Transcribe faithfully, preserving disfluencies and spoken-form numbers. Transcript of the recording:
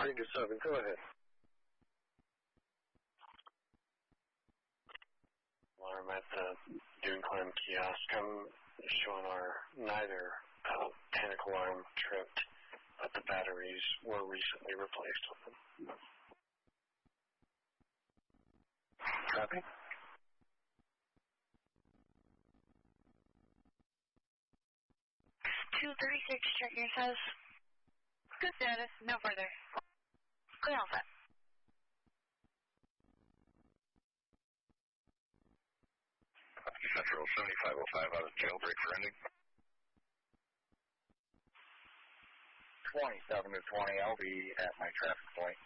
Ranger seven, go ahead. Alarm at the Dune Climb kiosk. I'm showing our neither uh, panic alarm tripped, but the batteries were recently replaced with them. Copy. two thirty-six, check your status. Good status, no further. Clear all set. Central seventy-five oh five out of jailbreak for ending. twenty-seven to twenty, I'll be at my traffic point.